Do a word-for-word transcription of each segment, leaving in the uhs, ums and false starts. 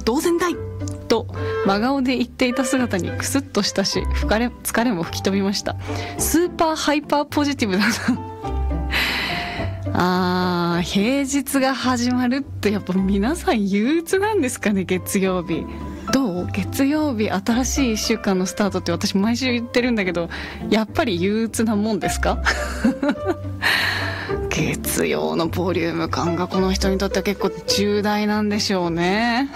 同然だいと真顔で言っていた姿にクスッとしたし、疲れ、疲れも吹き飛びました。スーパーハイパーポジティブだなあー、平日が始まるってやっぱ皆さん憂鬱なんですかね。月曜日どう？月曜日新しいいっしゅうかんのスタートって私毎週言ってるんだけど、やっぱり憂鬱なもんですか月曜のボリューム感がこの人にとっては結構重大なんでしょうね。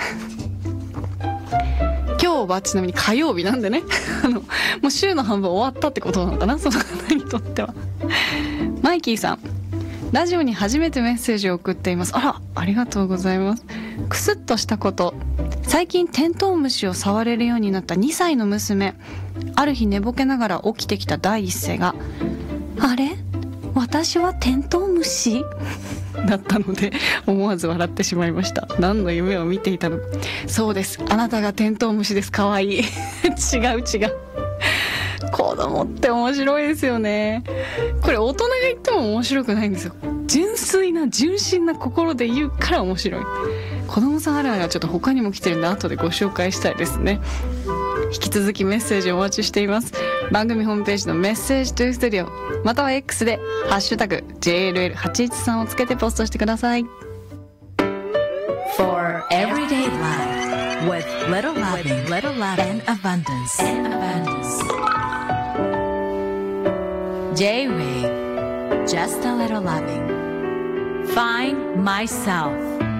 今日はちなみに火曜日なんでねあのもう週の半分終わったってことなのかな、その方にとっては。マイキーさん、ラジオに初めてメッセージを送っています。あら、ありがとうございます。クスッとしたこと、最近テントウムシを触れるようになったにさいの娘。ある日寝ぼけながら起きてきた第一声が、あれ？私はテントウムシだったので思わず笑ってしまいました。何の夢を見ていたの？そうです、あなたがテントウムシです。かわいい違う違う、子供って面白いですよね。これ大人が言っても面白くないんですよ。純粋な純真な心で言うから面白い。子供さんあるあるはちょっと他にも来てるんで後でご紹介したいですね。引き続きメッセージをお待ちしています。番組ホームページのメッセージトゥースタジオまたは X でハッシュタグ ジェイエルエルはちいちさん をつけてポストしてください。 For everyday life with little loving, little love and abundance, and abundance. J-Wave, just a little loving. Find myself.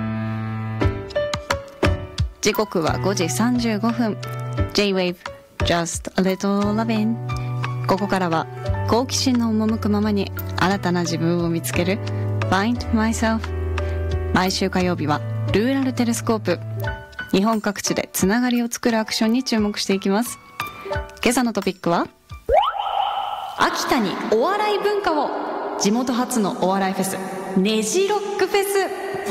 時刻はごじさんじゅうごふん。 J-Wave, just a little loving。 ここからは好奇心の赴くままに新たな自分を見つける Find myself。 毎週火曜日はルーラルテレスコープ、日本各地でつながりを作るアクションに注目していきます。今朝のトピックは、秋田にお笑い文化を、地元初のお笑いフェス、ねじロックフェス。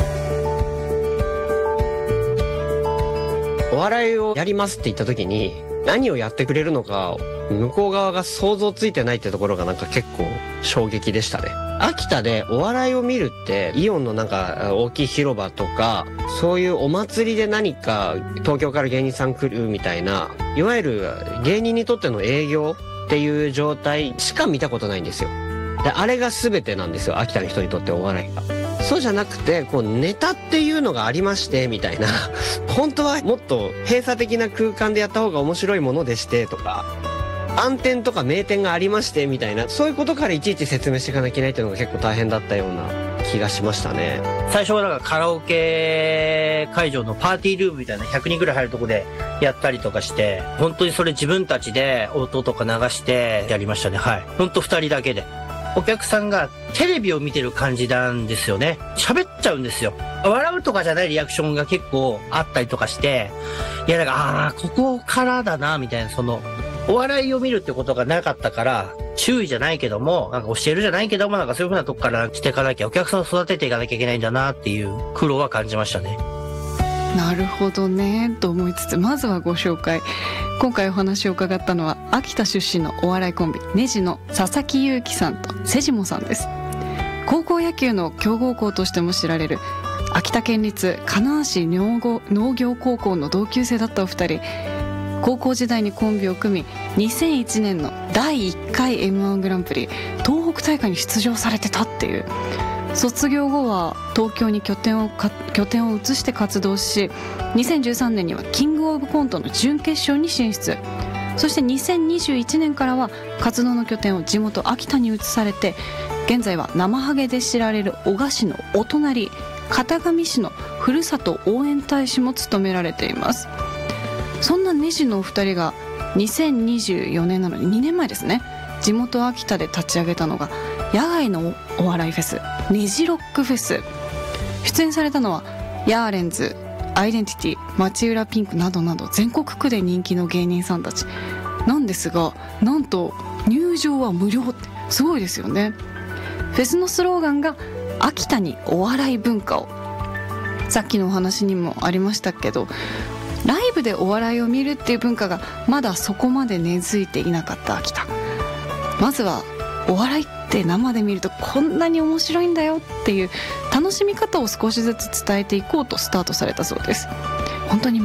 お笑いをやりますって言った時に何をやってくれるのか向こう側が想像ついてないってところがなんか結構衝撃でしたね。秋田でお笑いを見るってイオンのなんか大きい広場とかそういうお祭りで何か東京から芸人さん来るみたいな、いわゆる芸人にとっての営業っていう状態しか見たことないんですよ。であれが全てなんですよ、秋田の人にとってお笑いが。そうじゃなくてこうネタっていうのがありましてみたいな本当はもっと閉鎖的な空間でやった方が面白いものでしてとか、暗点とか名店がありましてみたいな、そういうことからいちいち説明していかなきゃいけないっていうのが結構大変だったような気がしましたね。 最初はなんかカラオケ会場のパーティールームみたいなひゃくにんぐらい入るとこでやったりとかして、本当にそれ自分たちで音とか流してやりましたね。はい。本当二人だけで。お客さんがテレビを見てる感じなんですよね。喋っちゃうんですよ。笑うとかじゃないリアクションが結構あったりとかして、いやなんか、ああ、ここからだな、みたいな、その、お笑いを見るってことがなかったから、注意じゃないけども、なんか教えるじゃないけども、なんかそういう風なとこから来ていかなきゃ、お客さんを育てていかなきゃいけないんだなっていう苦労は感じましたね。 なるほどねと思いつつ、まずはご紹介。今回お話を伺ったのは秋田出身のお笑いコンビネジの佐々木優樹さんとセジモさんです。高校野球の強豪校としても知られる秋田県立金足農業高校の同級生だったお二人。高校時代にコンビを組みにせんいちねんのだいいっかい エムワン グランプリ東北大会に出場されてたっていう。卒業後は東京に拠点をか拠点を移して活動し、にせんじゅうさんねんにはキングオブコントの準決勝に進出。そしてにせんにじゅういちねんからは活動の拠点を地元秋田に移されて、現在は生ハゲで知られる男鹿市のお隣潟上市のふるさと応援大使も務められています。そんなネジのお二人がにせんにじゅうよねんなのににねんまえですね、地元秋田で立ち上げたのが野外のお笑いフェスネジロックフェス。出演されたのはヤーレンズ、アイデンティティ、町浦ピンクなどなど全国区で人気の芸人さんたちなんですが、なんと入場は無料ってすごいですよね。フェスのスローガンが秋田にお笑い文化を。さっきのお話にもありましたけど、ライブでお笑いを見るっていう文化がまだそこまで根付いていなかった秋田。まずはお笑いって生で見るとこんなに面白いんだよっていう楽しみ方を少しずつ伝えていこうとスタートされたそうです。本当に